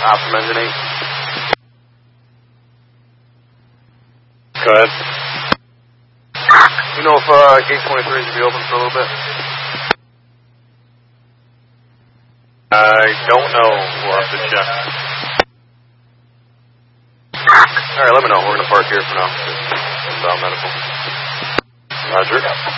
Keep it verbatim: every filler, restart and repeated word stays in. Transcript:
Ops from engine eight. Go ahead. You know if uh, gate twenty-three should be open for a little bit? I don't know. We'll have to check. Alright, let me know. We're going to park here for now. Inbound medical. Roger.